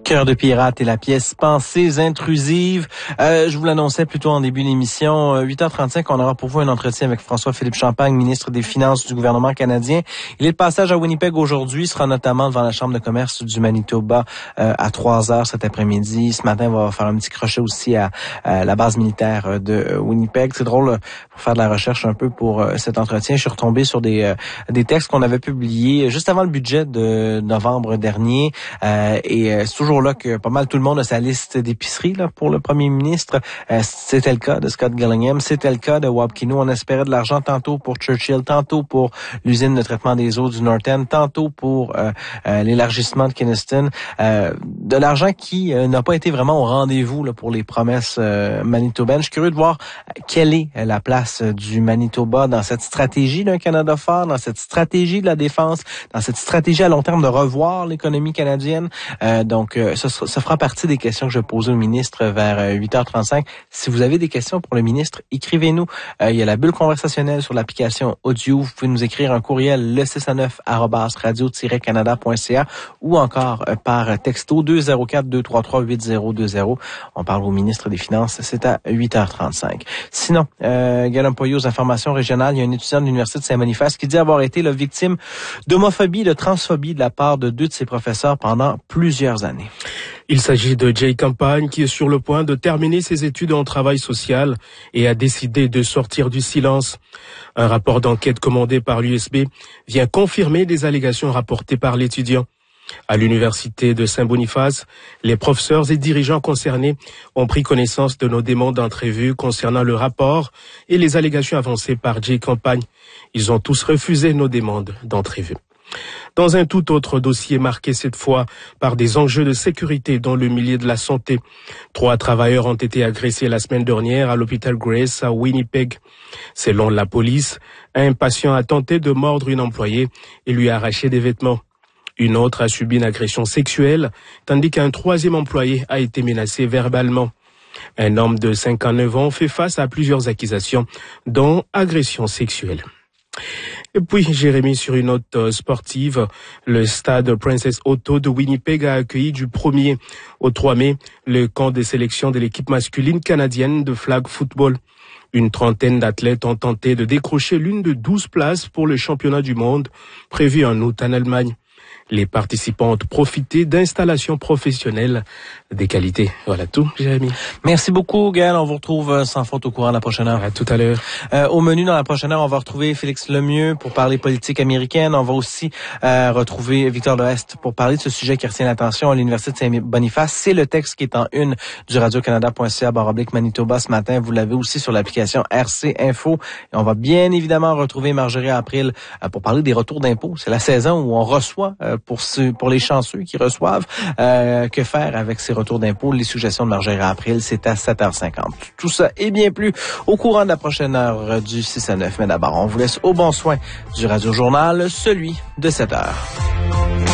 Cœur de pirate et la pièce Pensées intrusives. Je vous l'annonçais plutôt en début d'émission. 8h35, on aura pour vous un entretien avec François-Philippe Champagne, ministre des Finances du gouvernement canadien. Il est de passage à Winnipeg aujourd'hui. Il sera notamment devant la Chambre de commerce du Manitoba à 3h cet après-midi. Ce matin, on va faire un petit crochet aussi à la base militaire de Winnipeg. C'est drôle pour faire de la recherche un peu pour cet entretien. Je suis retombé sur des textes qu'on avait publiés juste avant le budget de novembre dernier. Et c'est toujours là que pas mal tout le monde a sa liste d'épicerie là pour le premier ministre. C'était le cas de Scott Gillingham, c'était le cas de Wab Kinew. On espérait de l'argent tantôt pour Churchill, tantôt pour l'usine de traitement des eaux du North End, tantôt pour l'élargissement de Kinnaston. De l'argent qui n'a pas été vraiment au rendez-vous là, pour les promesses manitobaines. Je suis curieux de voir quelle est la place du Manitoba dans cette stratégie d'un Canada fort, dans cette stratégie de la défense, dans cette stratégie à long terme de revoir l'économie canadienne. Donc, ça fera partie des questions que je vais poser au ministre vers 8h35. Si vous avez des questions pour le ministre, écrivez-nous. Il y a la bulle conversationnelle sur l'application audio. Vous pouvez nous écrire un courriel le609@radio-canada.ca ou encore par texto 204-233-8020. On parle au ministre des Finances. C'est à 8h35. Sinon, Guillaume Poirier aux informations régionales, il y a un étudiant de l'Université de Saint-Boniface qui dit avoir été la victime d'homophobie, de transphobie de la part de 2 de ses professeurs pendant plusieurs années. Il s'agit de Jay Campagne qui est sur le point de terminer ses études en travail social et a décidé de sortir du silence. Un rapport d'enquête commandé par l'USB vient confirmer les allégations rapportées par l'étudiant. À l'Université de Saint-Boniface, les professeurs et dirigeants concernés ont pris connaissance de nos demandes d'entrevue concernant le rapport et les allégations avancées par Jay Campagne. Ils ont tous refusé nos demandes d'entrevue. Dans un tout autre dossier marqué cette fois par des enjeux de sécurité dans le milieu de la santé, 3 travailleurs ont été agressés la semaine dernière à l'hôpital Grace à Winnipeg. Selon la police, un patient a tenté de mordre une employée et lui a arraché des vêtements. Une autre a subi une agression sexuelle, tandis qu'un 3e employé a été menacé verbalement. Un homme de 59 ans fait face à plusieurs accusations, dont agression sexuelle. Et puis, Jérémy, sur une note sportive, le stade Princess Auto de Winnipeg a accueilli du 1er au 3 mai le camp de sélection de l'équipe masculine canadienne de flag football. Une trentaine d'athlètes ont tenté de décrocher l'une de 12 places pour le championnat du monde prévu en août en Allemagne. Les participants ont profité d'installations professionnelles des qualités. Voilà tout, Jérémy. Merci beaucoup, Gaël. On vous retrouve sans faute au courant de la prochaine heure. À tout à l'heure. Au menu, dans la prochaine heure, on va retrouver Félix Lemieux pour parler politique américaine. On va aussi retrouver Victor Leheste pour parler de ce sujet qui retient l'attention à l'Université de Saint-Boniface. C'est le texte qui est en une du radiocanada.ca/Manitoba ce matin. Vous l'avez aussi sur l'application RC Info. Et on va bien évidemment retrouver Marjorie April pour parler des retours d'impôts. C'est la saison où on reçoit pour les chanceux qui reçoivent, que faire avec ces retours d'impôts. Les suggestions de Marjorie April, c'est à 7h50. Tout ça et bien plus au courant de la prochaine heure du 6 à 9. Mais d'abord, on vous laisse au bon soin du Radio Journal, celui de 7h.